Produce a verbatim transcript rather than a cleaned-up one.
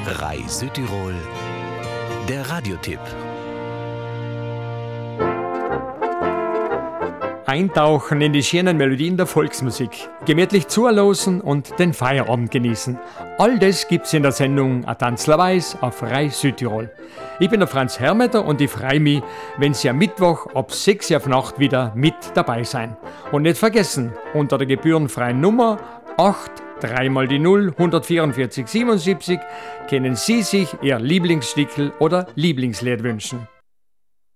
Rai Südtirol, der Radiotipp. Eintauchen in die schönen Melodien der Volksmusik, gemütlich zuhören und den Feierabend genießen. All das gibt's in der Sendung A Tanzler Weiß auf Rai Südtirol. Ich bin der Franz Hermeter und ich freue mich, wenn Sie am Mittwoch ab sechs Uhr auf Nacht wieder mit dabei sein. Und nicht vergessen, unter der gebührenfreien Nummer acht drei mal die null hundertvierundvierzig siebenundsiebzig können Sie sich Ihr Lieblingsstickel oder Lieblingslied wünschen.